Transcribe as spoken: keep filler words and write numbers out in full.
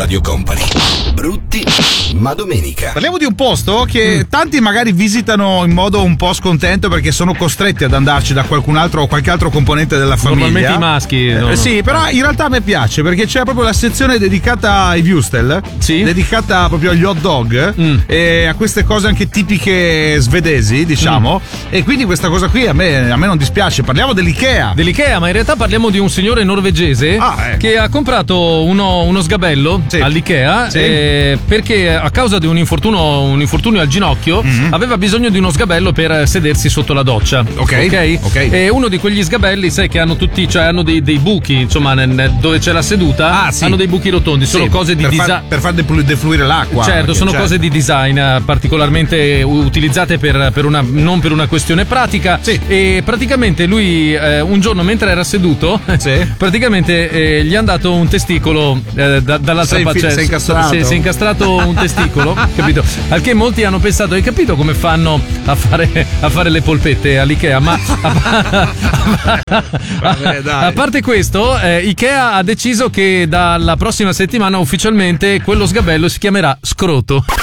Radio Company. Brutti ma domenica. Parliamo di un posto che mm. tanti magari visitano in modo un po' scontento perché sono costretti ad andarci da qualcun altro o qualche altro componente della famiglia. Normalmente i maschi. Eh, no, sì, no. però in realtà a me piace perché c'è proprio la sezione dedicata ai würstel, sì? dedicata proprio agli hot dog mm. e a queste cose anche tipiche svedesi, diciamo. Mm. E quindi questa cosa qui a me, a me non dispiace. Parliamo dell'Ikea. Dell'Ikea, ma in realtà parliamo di un signore norvegese ah, eh. che ha comprato uno, uno sgabello sì. all'Ikea sì. eh, perché a causa di un infortunio, un infortunio al ginocchio mm-hmm. aveva bisogno di uno sgabello per sedersi sotto la doccia. Ok. Ok. okay. E uno di quegli sgabelli, sai che hanno tutti, cioè hanno dei, dei buchi, insomma, nel, nel, dove c'è la seduta, ah, sì. hanno dei buchi rotondi. Sono sì, cose di per design. Far, per far defluire l'acqua. Certo, anche, sono certo. cose di design particolarmente utilizzate per, per una, non per una questione pratica. Sì. E praticamente lui eh, un giorno mentre era seduto, sì. praticamente eh, gli hanno dato un testicolo eh, da, dall'altra parte. Cioè, si è incastrato. Si, si è incastrato un testicolo, capito? Al che molti hanno pensato, hai capito come fanno a fare, a fare le polpette all'Ikea? Ma a, Vabbè, a parte questo, eh, Ikea ha deciso che dalla prossima settimana ufficialmente quello sgabello si chiamerà scroto.